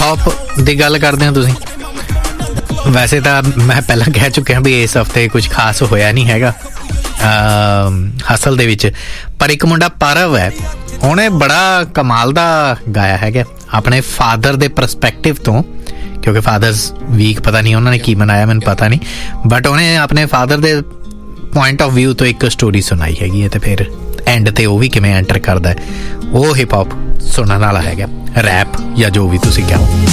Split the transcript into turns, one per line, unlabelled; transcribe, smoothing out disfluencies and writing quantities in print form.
Hop ਦੀ ਗੱਲ ਕਰਦੇ ਹੋ ਤੁਸੀਂ। ਵੈਸੇ ਤਾਂ ਮੈਂ ਪਹਿਲਾਂ ਕਹਿ ਚੁੱਕਿਆ ਵੀ ਇਸ ਹਫ਼ਤੇ ਕੁਝ ਖਾਸ ਹੋਇਆ ਨਹੀਂ ਹੈਗਾ ਹਸਲ ਦੇ ਵਿੱਚ, ਪਰ ਇੱਕ ਮੁੰਡਾ ਪਰਵ ਹੈ, ਉਹਨੇ ਬੜਾ ਕਮਾਲ ਦਾ ਗਾਇਆ ਹੈਗਾ ਆਪਣੇ ਫਾਦਰ ਦੇ ਪਰਸਪੈਕਟਿਵ ਤੋਂ, ਕਿਉਂਕਿ ਫਾਦਰਸ ਵੀਕ ਪਤਾ ਨਹੀਂ ਉਹਨਾਂ ਨੇ ਕੀ ਮਨਾਇਆ ਮੈਨੂੰ ਪਤਾ ਨਹੀਂ, ਬਟ ਉਹਨੇ ਆਪਣੇ ਫਾਦਰ ਦੇ ਪੁਆਇੰਟ ਆਫ ਵਿਊ ਤੋਂ ਇੱਕ ਸਟੋਰੀ ਸੁਣਾਈ ਹੈਗੀ ਹੈ, ਅਤੇ ਫਿਰ ਐਂਡ 'ਤੇ ਉਹ ਵੀ ਕਿਵੇਂ ਐਂਟਰ ਕਰਦਾ, ਉਹ ਹਿਪ ਹੌਪ ਸੁਣਨ ਵਾਲਾ ਹੈਗਾ, ਰੈਪ ਜਾਂ ਜੋ ਵੀ ਤੁਸੀਂ ਕਹੋ।